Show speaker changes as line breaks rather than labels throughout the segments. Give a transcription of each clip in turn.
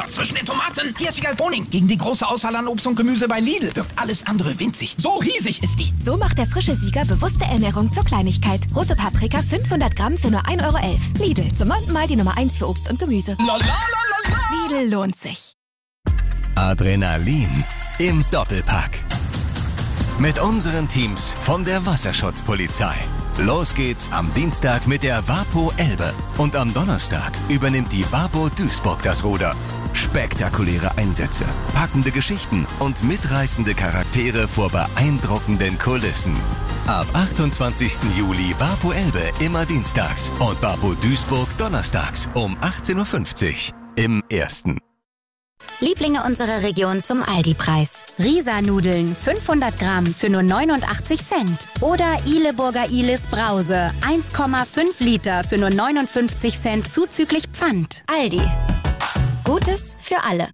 Platz zwischen den Tomaten. Hier ist Wiegald Boning. Gegen die große Auswahl an Obst und Gemüse bei Lidl wirkt alles andere winzig. So riesig ist die.
So macht der frische Sieger bewusste Ernährung zur Kleinigkeit. Rote Paprika 500 Gramm für nur 1,11 Euro. Lidl, zum 9. Mal die Nummer 1 für Obst und Gemüse. Lidl lohnt sich.
Adrenalin im Doppelpack. Mit unseren Teams von der Wasserschutzpolizei. Los geht's am Dienstag mit der WaPo Elbe. Und am Donnerstag übernimmt die WaPo Duisburg das Ruder. Spektakuläre Einsätze, packende Geschichten und mitreißende Charaktere vor beeindruckenden Kulissen. Ab 28. Juli WaPo Elbe immer dienstags und WaPo Duisburg donnerstags um 18.50 Uhr im Ersten.
Lieblinge unserer Region zum Aldi-Preis. Risa-Nudeln 500 Gramm für nur 89 Cent. Oder Ihleburger Ihles Brause 1,5 Liter für nur 59 Cent zuzüglich Pfand. Aldi. Gutes für alle.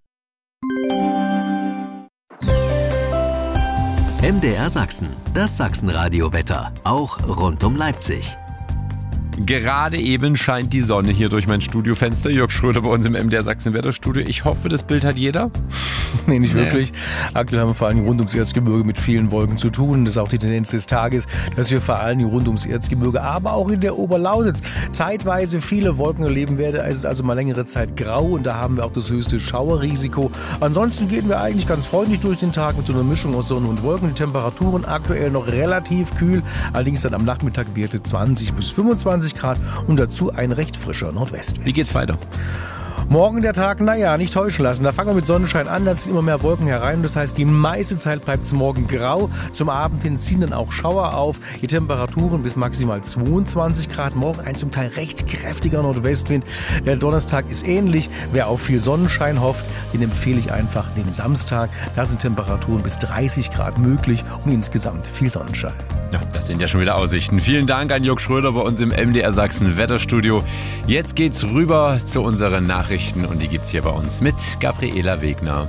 MDR Sachsen, das Sachsenradio-Wetter, auch rund um Leipzig.
Gerade eben scheint die Sonne hier durch mein Studiofenster. Jörg Schröder bei uns im MDR Sachsen Wetterstudio. Ich hoffe, das Bild hat jeder.
Nee, nicht wirklich. Aktuell haben wir vor allem rund ums Erzgebirge mit vielen Wolken zu tun. Das ist auch die Tendenz des Tages, dass wir vor allem rund ums Erzgebirge, aber auch in der Oberlausitz zeitweise viele Wolken erleben werden. Es ist also mal längere Zeit grau und da haben wir auch das höchste Schauerrisiko. Ansonsten gehen wir eigentlich ganz freundlich durch den Tag mit so einer Mischung aus Sonne und Wolken. Die Temperaturen aktuell noch relativ kühl. Allerdings dann am Nachmittag Werte 20 bis 25 Grad und dazu ein recht frischer Nordwestwind.
Wie geht's weiter?
Morgen der Tag, nicht täuschen lassen. Da fangen wir mit Sonnenschein an, dann ziehen immer mehr Wolken herein. Das heißt, die meiste Zeit bleibt es morgen grau. Zum Abend hin ziehen dann auch Schauer auf. Die Temperaturen bis maximal 22 Grad. Morgen ein zum Teil recht kräftiger Nordwestwind. Der Donnerstag ist ähnlich. Wer auf viel Sonnenschein hofft, den empfehle ich einfach den Samstag. Da sind Temperaturen bis 30 Grad möglich und insgesamt viel Sonnenschein.
Ja, das sind ja schon wieder Aussichten. Vielen Dank an Jörg Schröder bei uns im MDR Sachsen Wetterstudio. Jetzt geht's rüber zu unseren Nachrichten und die gibt's hier bei uns mit Gabriela Wegner.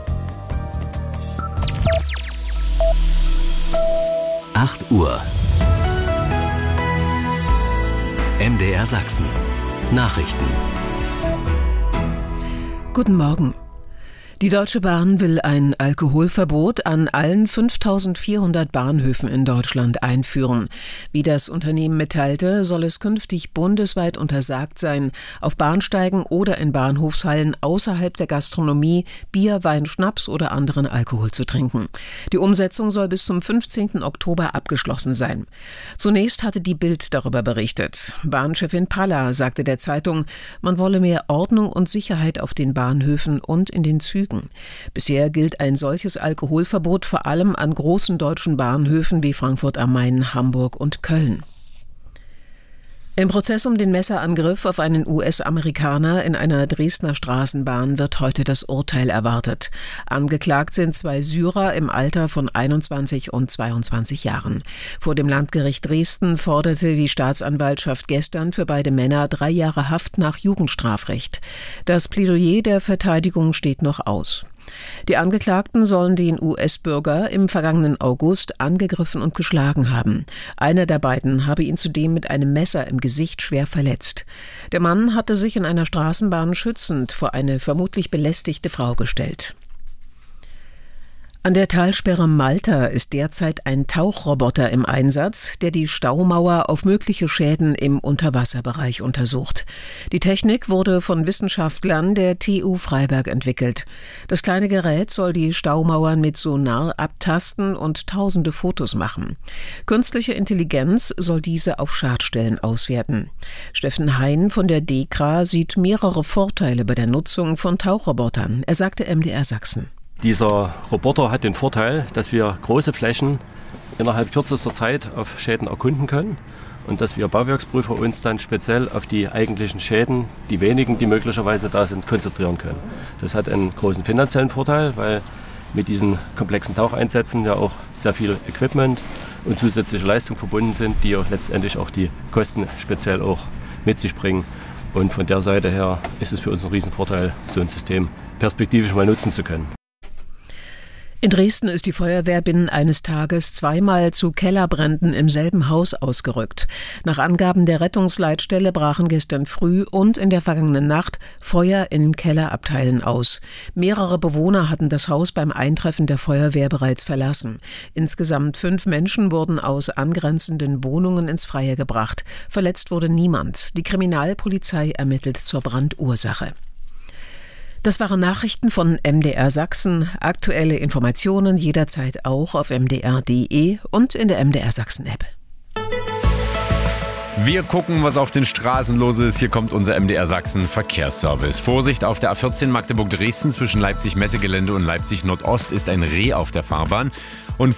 8 Uhr. MDR Sachsen. Nachrichten.
Guten Morgen. Die Deutsche Bahn will ein Alkoholverbot an allen 5.400 Bahnhöfen in Deutschland einführen. Wie das Unternehmen mitteilte, soll es künftig bundesweit untersagt sein, auf Bahnsteigen oder in Bahnhofshallen außerhalb der Gastronomie Bier, Wein, Schnaps oder anderen Alkohol zu trinken. Die Umsetzung soll bis zum 15. Oktober abgeschlossen sein. Zunächst hatte die Bild darüber berichtet. Bahnchefin Palla sagte der Zeitung, man wolle mehr Ordnung und Sicherheit auf den Bahnhöfen und in den Zügen. Bisher gilt ein solches Alkoholverbot vor allem an großen deutschen Bahnhöfen wie Frankfurt am Main, Hamburg und Köln. Im Prozess um den Messerangriff auf einen US-Amerikaner in einer Dresdner Straßenbahn wird heute das Urteil erwartet. Angeklagt sind 2 Syrer im Alter von 21 und 22 Jahren. Vor dem Landgericht Dresden forderte die Staatsanwaltschaft gestern für beide Männer 3 Jahre Haft nach Jugendstrafrecht. Das Plädoyer der Verteidigung steht noch aus. Die Angeklagten sollen den US-Bürger im vergangenen August angegriffen und geschlagen haben. Einer der beiden habe ihn zudem mit einem Messer im Gesicht schwer verletzt. Der Mann hatte sich in einer Straßenbahn schützend vor eine vermutlich belästigte Frau gestellt. An der Talsperre Malta ist derzeit ein Tauchroboter im Einsatz, der die Staumauer auf mögliche Schäden im Unterwasserbereich untersucht. Die Technik wurde von Wissenschaftlern der TU Freiberg entwickelt. Das kleine Gerät soll die Staumauern mit Sonar abtasten und tausende Fotos machen. Künstliche Intelligenz soll diese auf Schadstellen auswerten. Steffen Hein von der DEKRA sieht mehrere Vorteile bei der Nutzung von Tauchrobotern. Er sagte MDR Sachsen.
Dieser Roboter hat den Vorteil, dass wir große Flächen innerhalb kürzester Zeit auf Schäden erkunden können und dass wir Bauwerksprüfer uns dann speziell auf die eigentlichen Schäden, die wenigen, die möglicherweise da sind, konzentrieren können. Das hat einen großen finanziellen Vorteil, weil mit diesen komplexen Taucheinsätzen ja auch sehr viel Equipment und zusätzliche Leistungen verbunden sind, die auch letztendlich auch die Kosten speziell auch mit sich bringen. Und von der Seite her ist es für uns ein Riesenvorteil, so ein System perspektivisch mal nutzen zu können.
In Dresden ist die Feuerwehr binnen eines Tages zweimal zu Kellerbränden im selben Haus ausgerückt. Nach Angaben der Rettungsleitstelle brachen gestern früh und in der vergangenen Nacht Feuer in Kellerabteilen aus. Mehrere Bewohner hatten das Haus beim Eintreffen der Feuerwehr bereits verlassen. Insgesamt 5 Menschen wurden aus angrenzenden Wohnungen ins Freie gebracht. Verletzt wurde niemand. Die Kriminalpolizei ermittelt zur Brandursache. Das waren Nachrichten von MDR Sachsen. Aktuelle Informationen jederzeit auch auf mdr.de und in der MDR Sachsen App.
Wir gucken, was auf den Straßen los ist. Hier kommt unser MDR Sachsen Verkehrsservice. Vorsicht, auf der A14 Magdeburg-Dresden zwischen Leipzig-Messegelände und Leipzig Nordost ist ein Reh auf der Fahrbahn. Und